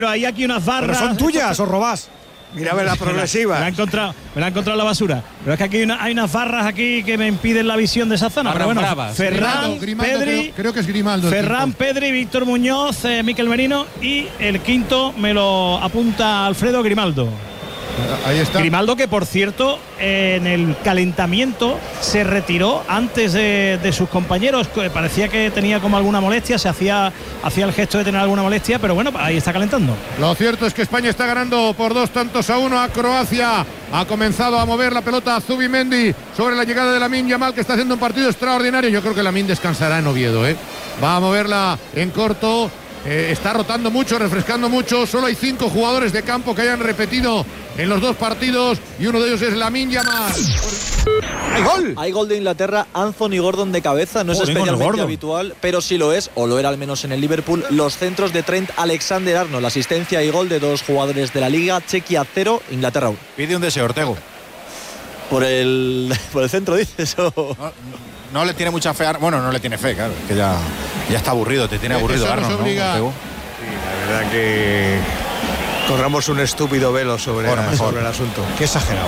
Pero hay aquí unas barras. ¿Pero son tuyas o robás? Mira, la progresiva. Me la he encontrado en la basura. Pero es que aquí hay unas barras aquí que me impiden la visión de esa zona. Pero bueno, Ferran, Grimaldo, Pedri, creo que es Grimaldo. Ferran, Pedri, Víctor Muñoz, Mikel Merino y el quinto me lo apunta Alfredo Grimaldo. Ahí está. Grimaldo, que por cierto en el calentamiento se retiró antes de sus compañeros. Parecía que tenía como alguna molestia, hacía el gesto de tener alguna molestia, pero bueno, ahí está calentando. Lo cierto es que España está ganando por 2-1 a Croacia. Ha comenzado a mover la pelota a Zubimendi sobre la llegada de Lamine Yamal, que está haciendo un partido extraordinario. Yo creo que Lamine descansará en Oviedo, Va a moverla en corto. Está rotando mucho, refrescando mucho. Solo hay 5 jugadores de campo que hayan repetido en los 2 partidos y uno de ellos es Lamine Yamal. ¡Hay gol! Hay gol de Inglaterra, Anthony Gordon de cabeza. No es especialmente habitual, pero sí lo es, o lo era al menos en el Liverpool. Los centros de Trent Alexander-Arnold, asistencia y gol de 2 jugadores de la Liga. Chequia 0, Inglaterra 1. Pide un deseo, Ortego. Por el centro, dices. No le tiene mucha fe. Bueno, no le tiene fe, claro. Que ya está aburrido, te tiene aburrido, Arnold, ¿no? Sí, la verdad que corramos un estúpido velo sobre el asunto. Qué exagerado.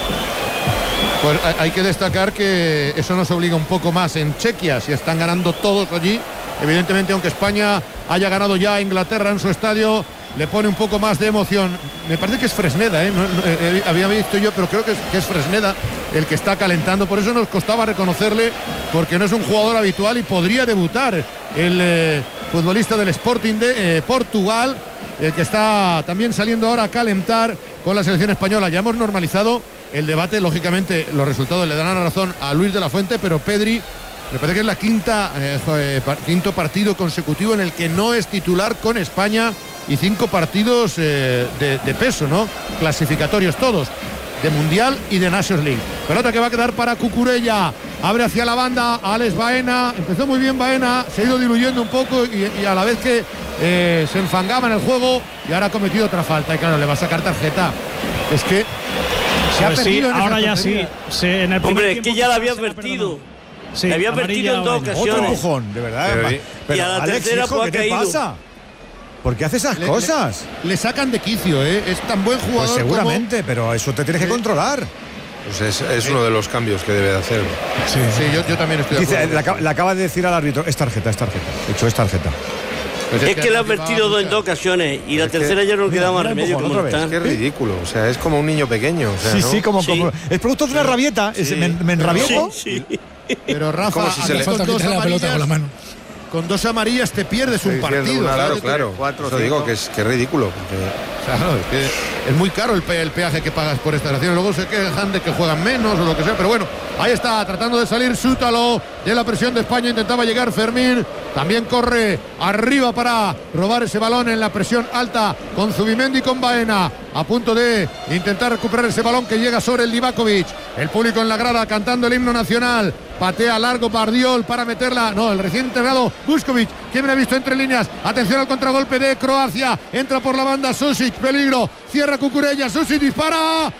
Pues hay que destacar que eso nos obliga un poco más en Chequia. Si están ganando todos allí, evidentemente, aunque España haya ganado ya a Inglaterra en su estadio, le pone un poco más de emoción. Me parece que es Fresneda, había visto yo, pero creo que es Fresneda el que está calentando. Por eso nos costaba reconocerle, porque no es un jugador habitual y podría debutar el futbolista del Sporting de Portugal, el que está también saliendo ahora a calentar con la selección española. Ya hemos normalizado el debate, lógicamente los resultados le darán la razón a Luis de la Fuente, pero Pedri me parece que es la quinto partido consecutivo en el que no es titular con España, y 5 partidos de peso, ¿no? Clasificatorios todos, de Mundial y de Nations League. Pelota que va a quedar para Cucurella. Abre hacia la banda Alex Baena. Empezó muy bien Baena, se ha ido diluyendo un poco y a la vez que se enfangaba en el juego, y ahora ha cometido otra falta. Y claro, le va a sacar tarjeta. Es que se ha perdido en ahora ya tontería. sí. En el Hombre, es que ya la había advertido. Sí, le había advertido en 2 ocasiones. Otro empujón, de verdad. Y a la Alex, tercera, hijo, pues, ¿qué ha te caído. pasa? ¿Por qué hace esas cosas? Le sacan de quicio, Es tan buen jugador. Pues seguramente, pero eso te tienes que controlar. Pues es uno de los cambios que debe de hacer. Sí, yo también estoy de Dice, acuerdo. le acaba de decir al árbitro, es tarjeta. De hecho, es tarjeta. Pues Es que le ha advertido en 2 ocasiones y la tercera ya no queda más remedio que otra vez. montar. Qué ridículo. O sea, es como un niño pequeño. O sea, ¿no? Sí, como es producto de una rabieta. ¿Me enrabieto? Sí. Pero Rafa, Como si se le con dos amarillas, con 2 amarillas te pierdes un partido. Claro. Eso digo que es ridículo. Claro, es que es muy caro el peaje que pagas por esta acción. Luego se quejan de que juegan menos o lo que sea. Pero bueno, ahí está, tratando de salir Sútalo de la presión de España. Intentaba llegar Fermín. También corre arriba para robar ese balón en la presión alta con Zubimendi y con Baena. A punto de intentar recuperar ese balón que llega sobre el Livakovic. El público en la grada cantando el himno nacional. Patea largo Bardiol para meterla. No, el recién integrado Vuskovic. ¿Quién me ha visto entre líneas? Atención al contragolpe de Croacia. Entra por la banda Susic. Peligro. Cierra Cucurella. Susic dispara.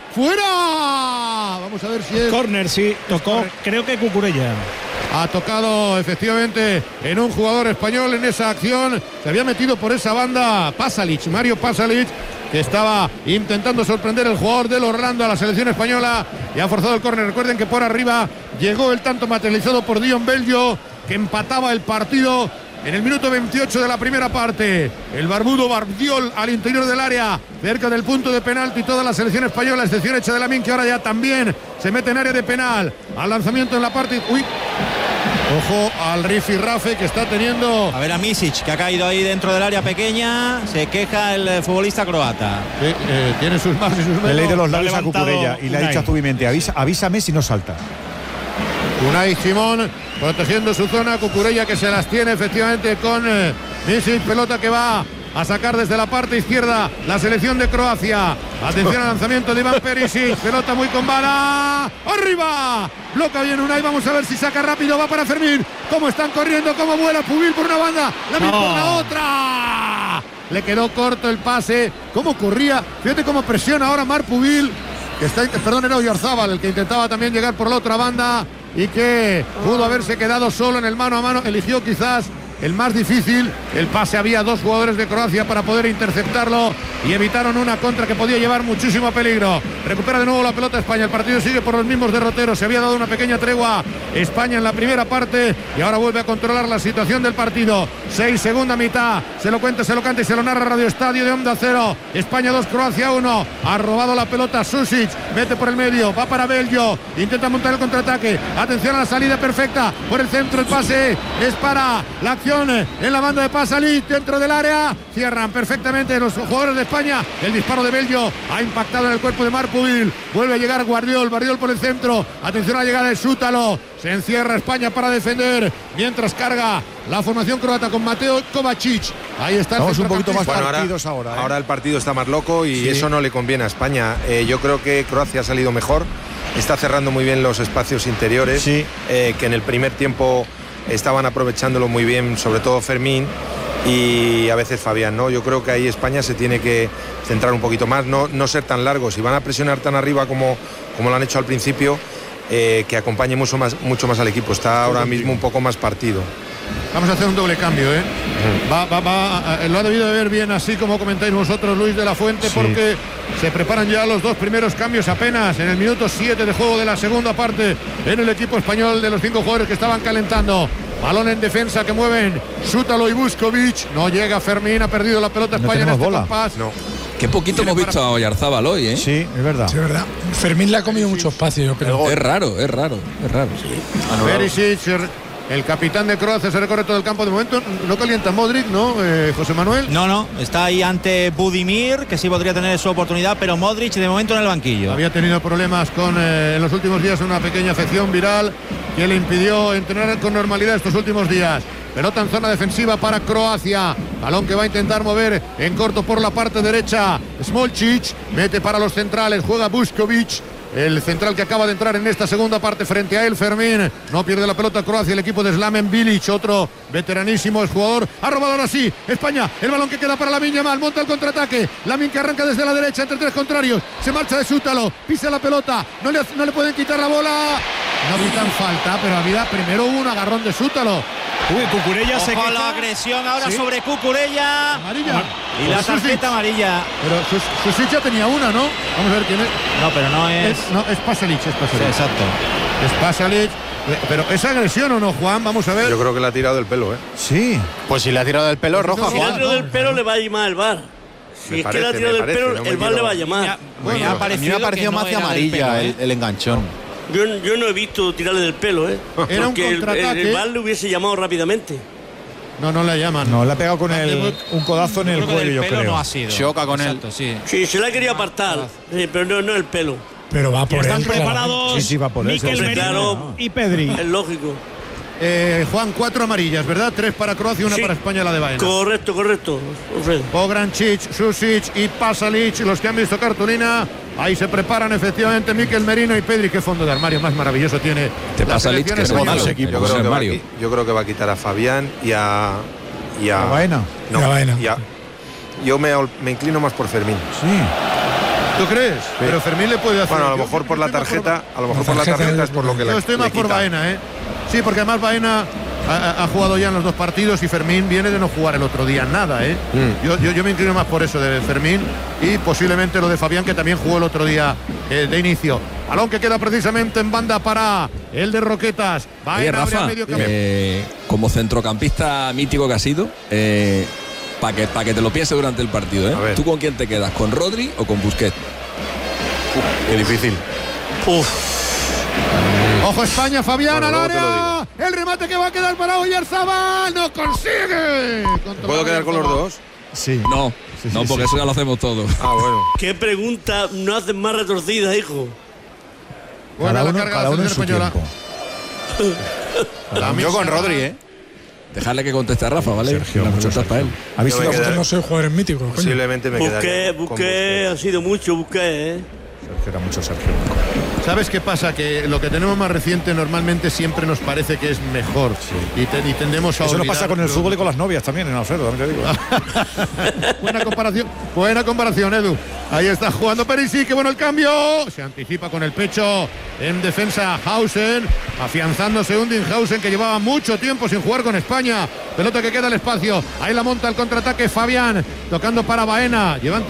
¡Fuera! Vamos a ver si es. Corner, sí. Tocó, creo que Cucurella. Ha tocado efectivamente en un jugador español en esa acción. Se había metido por esa banda Mario Pasalic, que estaba intentando sorprender el jugador del Orlando a la selección española y ha forzado el córner. Recuerden que por arriba llegó el tanto materializado por Dion Bello, que empataba el partido en el minuto 28 de la primera parte. El barbudo Bardiol al interior del área, cerca del punto de penalti. Toda la selección española, excepción hecha de Lamine, que ahora ya también se mete en área de penal. Al lanzamiento en la parte. Ojo al rifirrafe que está teniendo. A ver a Misic, que ha caído ahí dentro del área pequeña. Se queja el futbolista croata. Sí, tiene sus más y sus menos. Le he leído los labios a Cucurella y le ha dicho a Zubimendi, avísame si no salta. Unai Simón protegiendo su zona. Cucurella que se las tiene efectivamente con Misic. Pelota que va a sacar desde la parte izquierda la selección de Croacia. Atención al lanzamiento de Iván Perisic. Pelota muy con bala. ¡Arriba! Bloca bien Unai. Vamos a ver si saca rápido. Va para Fermín. Cómo están corriendo, cómo vuela Pubil por una banda. Lamine por la otra. Le quedó corto el pase. Cómo corría. Fíjate cómo presiona ahora Marc Pubil. Que está, perdón, era Oyarzábal el que intentaba también llegar por la otra banda y que pudo haberse quedado solo en el mano a mano. Eligió quizás el más difícil. El pase, había 2 jugadores de Croacia para poder interceptarlo y evitaron una contra que podía llevar muchísimo peligro. Recupera de nuevo la pelota España. El partido sigue por los mismos derroteros. Se había dado una pequeña tregua España en la primera parte y ahora vuelve a controlar la situación del partido. 6, segunda mitad. Se lo cuenta, se lo canta y se lo narra Radio Estadio de Onda Cero. España 2, Croacia 1. Ha robado la pelota Susic. Mete por el medio. Va para Belgio. Intenta montar el contraataque. Atención a la salida perfecta. Por el centro el pase es para la acción en la banda de Pasalic dentro del área. Cierran perfectamente los jugadores de España. El disparo de Belgio ha impactado en el cuerpo de Markovic. Vuelve a llegar Guardiol por el centro. Atención a la llegada de Sútalo. Se encierra España para defender mientras carga la formación croata con Mateo Kovacic. Ahí está. Vamos un poquito más partidos ahora. Ahora el partido está más loco y eso no le conviene a España. Yo creo que Croacia ha salido mejor. Está cerrando muy bien los espacios interiores, que en el primer tiempo estaban aprovechándolo muy bien, sobre todo Fermín y a veces Fabián, ¿no? Yo creo que ahí España se tiene que centrar un poquito más, no ser tan largos. Si van a presionar tan arriba como lo han hecho al principio, que acompañe mucho más al equipo. Está ahora mismo un poco más partido. Vamos a hacer un doble cambio, ¿eh? Lo ha debido de ver bien, así como comentáis vosotros, Luis de la Fuente, porque se preparan ya los 2 primeros cambios apenas en el minuto 7 de juego de la segunda parte en el equipo español de los 5 jugadores que estaban calentando. Balón en defensa que mueven Sútalo y Vuskovic. No llega Fermín, ha perdido la pelota España en este compás. No. Qué poquito hemos visto a Oyarzabal hoy, ¿eh? Sí, es verdad. Sí, es verdad. Fermín le ha comido mucho espacio, yo creo. Es raro. Sí. Perisic, el capitán de Croacia, se recorre todo el campo. De momento no calienta Modric, ¿no, José Manuel? No, está ahí ante Budimir, que sí podría tener su oportunidad, pero Modric de momento en el banquillo. Había tenido problemas en los últimos días, una pequeña afección viral que le impidió entrenar con normalidad estos últimos días. Pelota en zona defensiva para Croacia. Balón que va a intentar mover en corto por la parte derecha. Smolcic mete para los centrales. Juega Vuskovic, el central que acaba de entrar en esta segunda parte frente a él. Fermín no pierde la pelota Croacia, el equipo de Slaven Bilic, otro veteranísimo jugador. Ha robado ahora sí España, el balón que queda para Lamine Yamal, monta el contraataque. Lamine que arranca desde la derecha entre 3 contrarios, se marcha de Sútalo, pisa la pelota, no le pueden quitar la bola. No pitan falta, pero había primero un agarrón de Sútalo. Cucurella se queja. La agresión ahora sobre Cucurella. Amarilla. Y la tarjeta amarilla. Pero Susic ya tenía una, ¿no? Vamos a ver quién es. No, pero no es. Es Pasalic, Sí, exacto. Es Pasalic. Pero ¿es agresión o no, Juan? Vamos a ver. Yo creo que le ha tirado del pelo, ¿eh? Sí. Pues si le ha tirado del pelo, roja, Si le ha tirado del pelo, le va a llamar el VAR. Si es que le ha tirado del pelo, el VAR le va a llamar. A mí me ha parecido más amarilla el enganchón. Yo no he visto tirarle del pelo, ¿eh? Era porque un contraataque. el VAR le hubiese llamado rápidamente. No le llaman. No, le ha pegado con un codazo en el cuello, yo creo. No ha sido. Choca con él. Sí, se la ha querido apartar, pero no el pelo. Pero va por él. Están preparados Sí, va por él. Mikel Merino Claro. y Pedri. Es lógico. Juan, 4 amarillas, ¿verdad? 3 para Croacia y 1 Sí. para España, la de Baena. Correcto, Alfredo. Pograncic, Susic y Pasalic, los que han visto cartulina. Ahí se preparan efectivamente Mikel Merino y Pedri. Qué fondo de armario más maravilloso tiene la Pasalic, selección que es española. malo. Yo creo que va a quitar a Fabián y a Baena. No, Y a Baena. yo me inclino más por Fermín. Sí. ¿Tú crees? Sí. Pero Fermín le puede hacer. Bueno, a lo mejor por la tarjeta, es por lo que Yo estoy más por Baena, ¿eh? Sí, porque además Baena ha jugado ya en los 2 partidos y Fermín viene de no jugar el otro día nada, ¿eh? Yo me inclino más por eso de Fermín y posiblemente lo de Fabián, que también jugó el otro día de inicio. Balón que queda precisamente en banda para el de Roquetas. Oye, Rafa, como centrocampista mítico que ha sido, para que te lo pienses durante el partido, ¿eh? ¿Tú con quién te quedas? ¿Con Rodri o con Busquets? Qué difícil. Ojo España, Fabián Bueno, al luego te lo área. El remate que va a quedar para Oyarzabal. No consigue. ¿Puedo quedar con los dos? Sí. No, porque eso ya lo hacemos todos. Ah, bueno. ¿Qué pregunta no haces más retorcida, hijo? Buena la carga Cada de uno la en su española. tiempo. Yo con Rodri, ¿eh? Dejarle que conteste a Rafa, ¿vale? Sergio, La mucho pregunta es para él. ¿Habéis Yo me sido quedaré- No soy jugadores míticos. coño. Posiblemente me quedaría. Busquets ha sido mucho, Busquets, ¿eh? Sergio, era mucho Sergio. ¿Sabes qué pasa? Que lo que tenemos más reciente normalmente siempre nos parece que es mejor. Y tendemos a Eso nos olvidar. pasa con el fútbol y con las novias también, en Alfredo, también te digo. Buena comparación, Edu. Ahí está jugando Perisic, qué bueno el cambio. Se anticipa con el pecho en defensa Hausen, afianzándose Undinghausen, que llevaba mucho tiempo sin jugar con España. Pelota que queda al espacio. Ahí la monta el contraataque Fabián, tocando para Baena. Llevan